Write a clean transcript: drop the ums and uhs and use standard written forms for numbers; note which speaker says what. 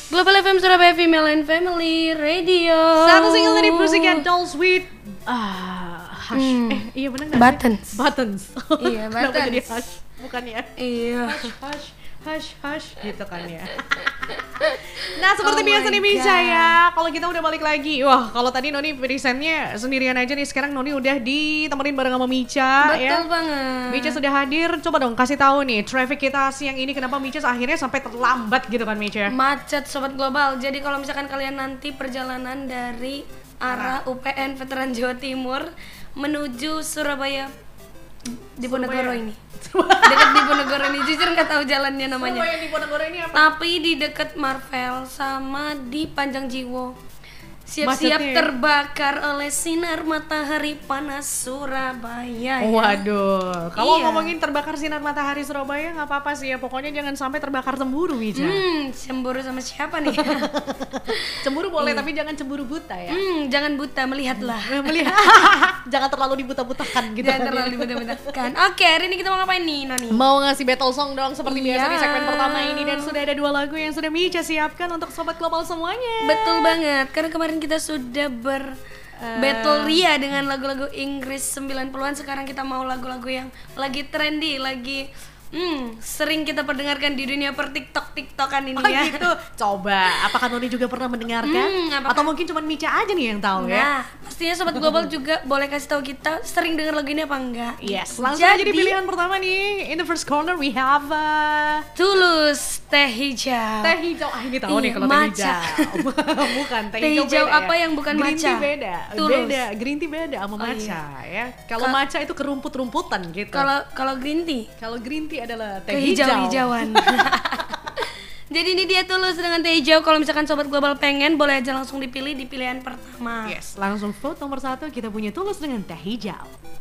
Speaker 1: Global FM Surabaya Female and Family Radio.
Speaker 2: Satu single dari Pussycat Dolls with Hush. Iya benar nggak?
Speaker 1: Buttons.
Speaker 2: Buttons.
Speaker 1: Iya,
Speaker 2: Kenapa
Speaker 1: Buttons.
Speaker 2: jadi Hush? Bukan ya?
Speaker 1: Iya.
Speaker 2: Hush gitu kan ya. Nah seperti
Speaker 1: Oh
Speaker 2: biasa
Speaker 1: my
Speaker 2: nih Mica
Speaker 1: God.
Speaker 2: ya. Kalau kita udah balik lagi. Wah kalau tadi Noni presentnya sendirian aja nih. Sekarang Noni udah ditemenin bareng sama Mica.
Speaker 1: Betul
Speaker 2: ya.
Speaker 1: banget.
Speaker 2: Mica sudah hadir. Coba dong kasih tahu nih traffic kita siang ini kenapa Mica akhirnya sampai terlambat gitu kan Mica.
Speaker 1: Macet Sobat Global. Jadi kalau misalkan kalian nanti perjalanan dari arah UPN Veteran Jawa Timur menuju Surabaya di Ponegoro ini. Dekat di Ponegoro ini, jujur nggak tahu jalannya namanya.
Speaker 2: Surabaya di Ponegoro ini apa?
Speaker 1: Tapi di dekat Marvel sama di Panjang Jiwo. Siap-siap
Speaker 2: Macetnya ya?
Speaker 1: terbakar oleh sinar matahari panas Surabaya. Ya.
Speaker 2: Waduh, kalau
Speaker 1: Iya.
Speaker 2: ngomongin terbakar sinar matahari Surabaya nggak apa-apa sih ya. Pokoknya jangan sampai terbakar cemburu Mica.
Speaker 1: Cemburu sama siapa nih?
Speaker 2: Cemburu boleh tapi jangan cemburu buta ya.
Speaker 1: Jangan buta, melihatlah.
Speaker 2: Melihat jangan terlalu dibuta-butakan gitu.
Speaker 1: Jangan
Speaker 2: kan
Speaker 1: terlalu
Speaker 2: ya.
Speaker 1: dibuta-butakan. Oke, hari ini kita mau ngapain nih, Noni?
Speaker 2: Mau ngasih battle song dong seperti biasa
Speaker 1: Iya.
Speaker 2: di segmen pertama ini dan sudah ada 2 lagu yang sudah Mica siapkan untuk sobat global semuanya.
Speaker 1: Betul banget, karena kemarin kita sudah battle ria dengan lagu-lagu Inggris 90-an. Sekarang kita mau lagu-lagu yang lagi trendy, lagi sering kita perdengarkan di dunia per TikTok-TikTokan ini
Speaker 2: Oh
Speaker 1: ya.
Speaker 2: gitu. Coba, apakah Noni juga pernah mendengarkan?
Speaker 1: apakah-
Speaker 2: Atau mungkin cuma Mica aja nih yang tahu ya?
Speaker 1: Nah, pastinya Sobat Global juga boleh kasih tahu kita sering dengar lagu ini apa enggak.
Speaker 2: Yes, langsung aja di pilihan pertama nih. In the first corner we have
Speaker 1: Tulus, Teh Hijau.
Speaker 2: teh hijau. Ini tahu nih
Speaker 1: Iya,
Speaker 2: kalau teh
Speaker 1: matcha.
Speaker 2: hijau. Bukan teh
Speaker 1: Teh
Speaker 2: hijau
Speaker 1: hijau
Speaker 2: beda
Speaker 1: apa
Speaker 2: ya.
Speaker 1: yang bukan
Speaker 2: green
Speaker 1: matcha?
Speaker 2: tea beda.
Speaker 1: Tulus.
Speaker 2: Beda, green tea beda sama matcha ya. Kalau matcha itu kerumput-rumputan gitu.
Speaker 1: Kalau green tea
Speaker 2: Kalau green tea adalah teh hijau.
Speaker 1: kehijau-hijauan. Jadi ini dia Tulus dengan Teh Hijau. Kalau misalkan Sobat Global pengen, boleh aja langsung dipilih di pilihan pertama.
Speaker 2: Yes, langsung vote nomor 1 kita punya Tulus dengan teh hijau.